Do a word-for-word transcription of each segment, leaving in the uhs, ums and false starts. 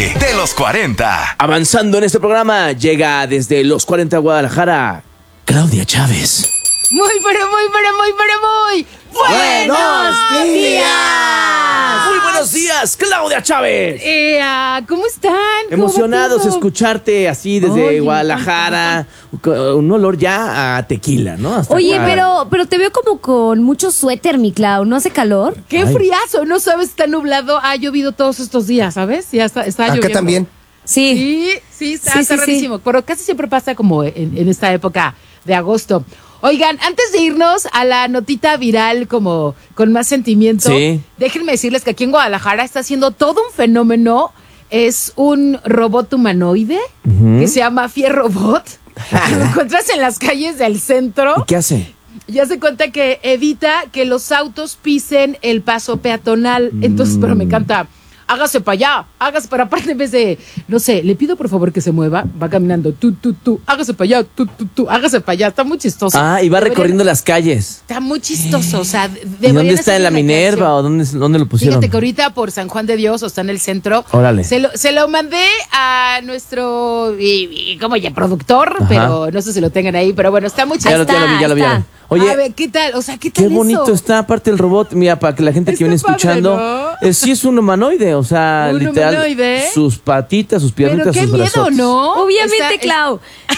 parte de los cuarenta. Avanzando en este programa, llega desde los cuarenta Guadalajara, Claudia Chávez. Muy, pero muy, pero muy, pero muy ¡buenos días! Muy buenos días, Claudia Chávez. Eh, ¿Cómo están? ¿Cómo Emocionados de escucharte así desde Oye, Guadalajara. Un olor ya a tequila, ¿no? Hasta Oye, acá. pero, pero te veo como con mucho suéter, mi Clau. ¿No hace calor? ¡Qué Ay. friazo! No sabes, está nublado. Ha llovido todos estos días, ¿sabes? Ya está, está Acá lloviendo. también. Sí. Sí, sí, está, Sí, está sí, rarísimo. Pero casi siempre pasa como en, en esta época de agosto. Oigan, antes de irnos a la notita viral como con más sentimiento, Sí. déjenme decirles que aquí en Guadalajara está haciendo todo un fenómeno. Es un robot humanoide que se llama Fierrobot. Lo encuentras en las calles del centro. ¿Y qué hace? Ya se cuenta que evita que los autos pisen el paso peatonal. Entonces, pero me encanta. Hágase para allá, hágase para aparte en vez de, no sé, le pido por favor que se mueva, va caminando, tú, tú, tú, hágase para allá, tú, tú, tú, hágase para allá, está muy chistoso. Ah, y va Deberían- recorriendo las calles. Está muy chistoso, o sea, ¿Y dónde está? ¿En la Minerva o dónde, dónde lo pusieron? Fíjate que ahorita por San Juan de Dios o está en el centro. Órale. Se lo, se lo mandé a nuestro, y, y, como ya, productor, Ajá. pero no sé si lo tengan ahí, pero bueno, está muy Ya lo, chistoso. ya lo vi, ya lo vi. ya lo vi. está. Oye, A ver, ¿qué tal? O sea, ¿qué qué tal bonito eso? está aparte el robot. Mira, para que la gente que Está viene padre, escuchando, ¿no? eh, sí es un humanoide, o sea, ¿Un literal, humanoide? sus patitas, sus Pero piernitas, qué sus miedo, brazos. ¿no? Obviamente, Está- es- Clau.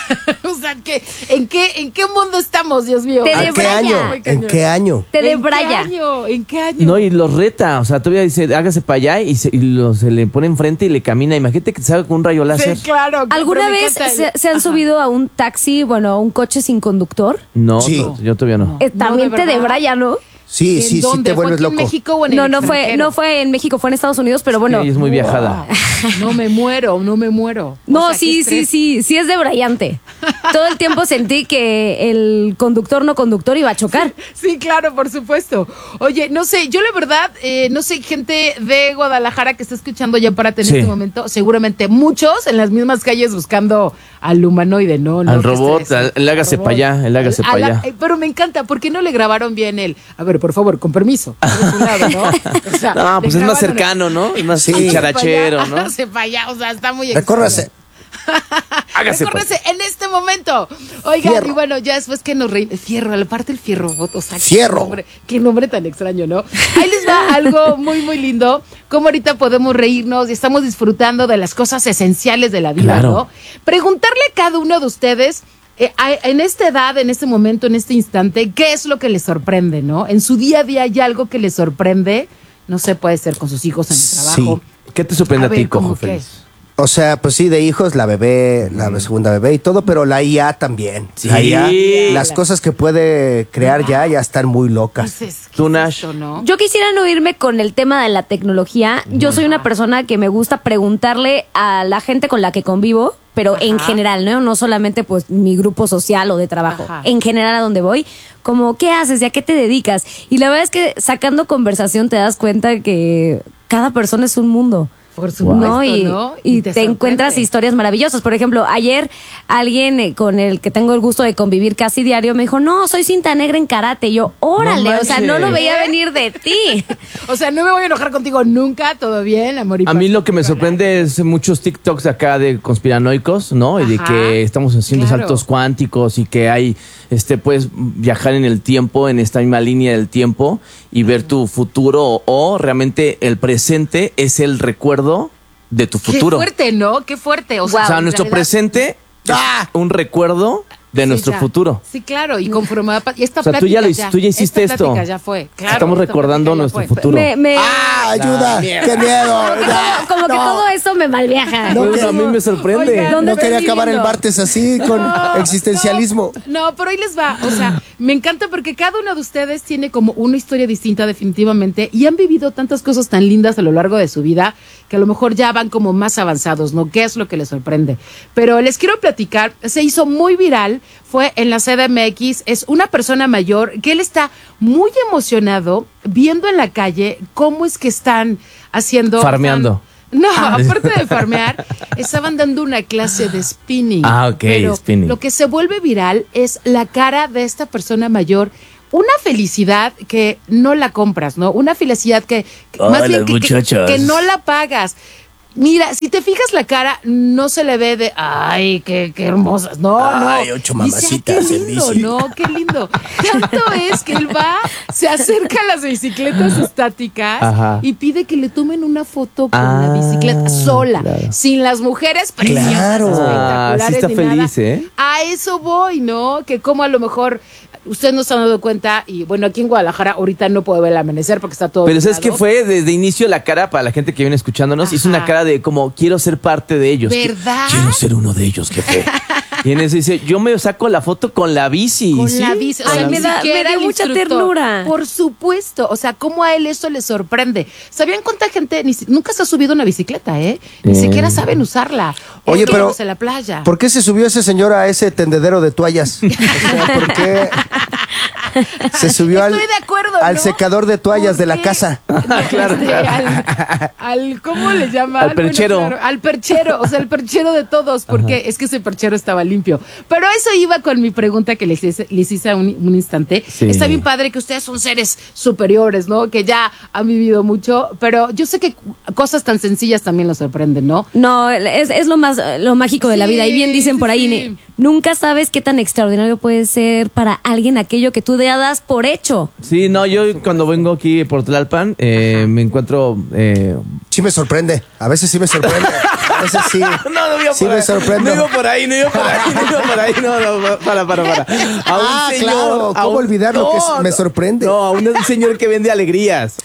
o sea, ¿qué, en, qué, ¿en qué mundo estamos, Dios mío? Te ¿En qué debraya. año? ¿En qué año? Te ¿En qué debraya. año? ¿En qué año? No, y los reta, o sea, todavía dice, hágase para allá y, se, y lo- se le pone enfrente y le camina. Imagínate que te salga con un rayo láser. Sí, claro. ¿Alguna pero me vez encanta el- se, se han Ajá. subido a un taxi, bueno, a un coche sin conductor? No, Sí. no, yo todavía no. Eh, También de te verdad. debraya, ¿no? Sí, ¿En sí, sí dónde? te ¿Fue vuelves aquí en loco. México o en el No, no fue, extranjero? no fue en México, fue en Estados Unidos, pero bueno. Ella es muy viajada. No me muero, no me muero. O No, sea, qué sí, sí, estrés. sí, sí es debrayante. Todo el tiempo sentí que el conductor no conductor iba a chocar. Sí, claro, por supuesto. Oye, no sé, yo la verdad, eh, no sé, gente de Guadalajara que está escuchando ya para tener Sí. este momento, seguramente muchos en las mismas calles buscando al humanoide, ¿no? No, Al qué robot, estrés. al- el hágase Al pa' robot. allá, el hágase Al- pa' a la- allá. eh, Pero me encanta, ¿por qué no le grabaron bien el? A ver, por favor, con permiso. Por su lado, ¿no? O sea, No, le pues es más grabaron el- cercano, ¿no? Es más Sí. charachero, ¿no? Hágase para allá, o sea, está muy Recórrase. Hágase pa' Recórrese en este momento. Oigan, Fierro. y bueno, ya después que nos reímos. Fierro, aparte el fierro, o sea, Fierro. Qué nombre, qué nombre tan extraño, ¿no? Ahí les va algo muy, muy lindo. Cómo ahorita podemos reírnos y estamos disfrutando de las cosas esenciales de la vida, Claro. ¿no? Preguntarle a cada uno de ustedes. eh, a- en esta edad, en este momento, en este instante, ¿qué es lo que les sorprende, no? En su día a día hay algo que les sorprende. No sé, puede ser con sus hijos en el trabajo. ¿Qué te sorprende a, A ver, ti, ¿cómo Cojo qué? Feliz? O sea, pues sí, de hijos, la bebé, la segunda bebé y todo, pero la I A también. Sí. La I A, las cosas que puede crear ya, ya están muy locas. Dices, ¿qué Tú, es Nash. esto, no? Yo quisiera no irme con el tema de la tecnología. Yo soy una persona que me gusta preguntarle a la gente con la que convivo, pero en Ajá. general, ¿no? No solamente pues mi grupo social o de trabajo, Ajá. en general a donde voy, como ¿qué haces y a qué te dedicas? Y la verdad es que sacando conversación te das cuenta que cada persona es un mundo. Por supuesto, ¿no? Y, ¿no? y Y te te, encuentras sorprende. historias maravillosas. Por ejemplo, ayer alguien eh, con el que tengo el gusto de convivir casi diario me dijo, no, soy cinta negra en karate. Y yo, órale, No o sea, no lo manches. veía venir de ti. O sea, no me voy a enojar contigo nunca, todo bien, amor y A mí paz. lo que me sorprende es muchos TikToks acá de conspiranoicos, ¿no? Y de Ajá, que estamos haciendo claro. saltos cuánticos y que hay, este, puedes viajar en el tiempo, en esta misma línea del tiempo y ver tu futuro o, o realmente el presente es el recuerdo de tu futuro. Qué fuerte, ¿no? Qué fuerte. O sea, O sea, en nuestro realidad- presente es un recuerdo de Sí, nuestro ya. futuro. Sí, claro, y conforme va pa- y esta O sea, tú plática ya lo hic- tú ya hiciste esta esto. plática ya fue. Claro, Estamos esta recordando plática ya nuestro fue. futuro. Me, me- ¡Ah, ayuda! ¡Qué miedo! Ya, como que no. todo eso me malviaja. No, Bueno, a mí me sorprende. Oigan, ¿Dónde No quería estoy acabar el viviendo? martes así con existencialismo. No, no, pero ahí les va. O sea, me encanta porque cada uno de ustedes tiene como una historia distinta definitivamente y han vivido tantas cosas tan lindas a lo largo de su vida que a lo mejor ya van como más avanzados, ¿no? ¿Qué es lo que les sorprende? Pero les quiero platicar, se hizo muy viral, fue en la C D M X, es una persona mayor que él está muy emocionado viendo en la calle cómo es que están haciendo... Farmeando. No, aparte de farmear, estaban dando una clase de spinning. Ah, ok, Pero spinning. Lo que se vuelve viral es la cara de esta persona mayor. Una felicidad que no la compras, ¿no? Una felicidad que, que- más Hola, bien que, que- muchachos. que no la pagas. Mira, si te fijas la cara, no se le ve de, ay, qué, qué hermosas. No, Ay, no. ocho Dice, mamacitas "Ay, qué en lindo, bici". no, qué lindo. Tanto es que él va, se acerca a las bicicletas estáticas Ajá. y pide que le tomen una foto con Ah, la bicicleta sola, claro. sin las mujeres preciosas, Claro. espectaculares. Ah, sí está ni feliz, nada. ¿eh? A eso voy, ¿no? Que como a lo mejor ustedes no se han dado cuenta, y bueno, aquí en Guadalajara ahorita no puedo ver el amanecer porque está todo Pero ¿sabes nublado. qué fue? Desde inicio la cara, para la gente que viene escuchándonos, hizo Ajá. una cara de como, quiero ser parte de ellos. ¿Verdad? Quiero ser uno de ellos, jefe. Y en eso dice, yo me saco la foto con la bici. Con ¿sí? la bici. O Ay, sea, me ni da- siquiera me dio el mucha instructor. ternura. Por supuesto. O sea, cómo a él eso le sorprende. ¿Sabían cuánta gente ni si- nunca se ha subido una bicicleta, eh? Ni Eh. siquiera saben usarla. Oye, Es pero que en la playa. ¿por qué se subió ese señor a ese tendedero de toallas? O sea, ¿por qué se subió al, Estoy de acuerdo, al ¿no? secador de toallas ¿Por de la qué? casa? Claro, Este, claro. Al, al- ¿cómo le llaman? Al perchero. Bueno, claro, al perchero, o sea, el perchero de todos, porque es que ese perchero estaba limpio. Pero eso iba con mi pregunta que les hice, les hice a un, un instante. Sí. Está bien padre que ustedes son seres superiores, ¿no? Que ya han vivido mucho, pero yo sé que cosas tan sencillas también los sorprenden, ¿no? No, es, es lo más lo mágico de la Sí, vida. Y bien dicen por sí, ahí, sí. ne- nunca sabes qué tan extraordinario puede ser para alguien aquello que tú ya das por hecho. Sí, no, yo cuando vengo aquí por Tlalpan, eh, me encuentro... eh, Sí me sorprende. A veces sí me sorprende. A veces sí. No, no iba Sí por me ahí. sorprendo. No iba por ahí, no iba por ahí, no iba por ahí. No, no, para, para, para. A un Ah, señor, claro, a ¿cómo un- olvidar lo que es- me sorprende? No, a un señor que vende alegrías.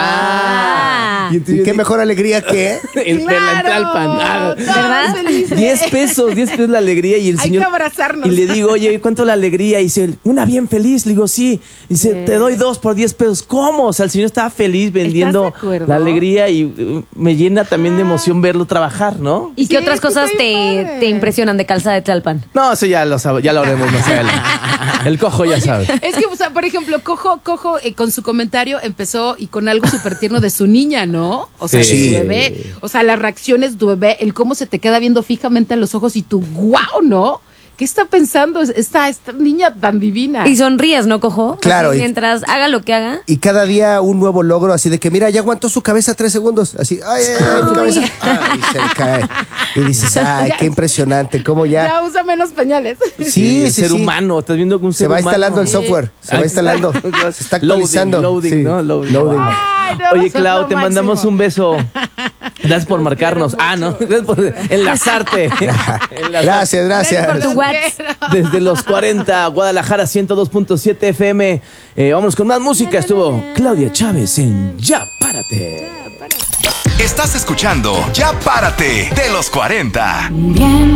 Ah. Y entonces ¿Y yo qué digo, mejor alegría que? en verla en Tlalpan. Ah, todos ¿verdad? felices. diez pesos, diez pesos la alegría y el Hay señor... que abrazarnos. Y le digo, oye, ¿cuánto la alegría? Y dice, una bien feliz. Le digo, sí. Y dice, te doy dos por diez pesos. ¿Cómo? O sea, el señor estaba feliz vendiendo ¿Estás de acuerdo? la alegría y uh, me llena también de emoción verlo trabajar, ¿no? ¿Y Sí, qué otras es que cosas está bien te, padre. te impresionan de calzada de Tlalpan? No, eso ya lo sabe, ya lo haremos más adelante. El cojo ya sabe. Es que, o sea, por ejemplo, Cojo, Cojo eh, con su comentario empezó y con algo súper tierno de su niña, ¿no? O sea, Sí. de su bebé. O sea, las reacciones de tu bebé, el cómo se te queda viendo fijamente a los ojos y tú, wow, ¿no? ¿Qué está pensando esta, esta niña tan divina? Y sonríes, ¿no, Cojo? Claro, Así, y- mientras haga lo que haga. Y cada día un nuevo logro, así de que mira, ya aguantó su cabeza tres segundos. Así, ay, ay, ay, tu cabeza. Ay, se le cae. Y dices, ay, Ya- qué impresionante, cómo ya. Ya usa menos pañales. Sí, el sí, ser sí. humano, estás viendo que un Se ser va humano. instalando el software, se va Ah, instalando, se está actualizando. Loading, Sí. loading, ¿no? Loading. Loading. Ay, no, Oye, son Clau, lo te mandamos máximo. un beso. Gracias por marcarnos. Ah, no, gracias por enlazarte. Enlazarte. Gracias, gracias. Por tu Los WhatsApp. quiero. Desde los cuarenta, Guadalajara ciento dos punto siete F M. Eh, vámonos con más música. Estuvo Claudia Chávez en Ya Párate. Estás escuchando Ya Párate de los cuarenta.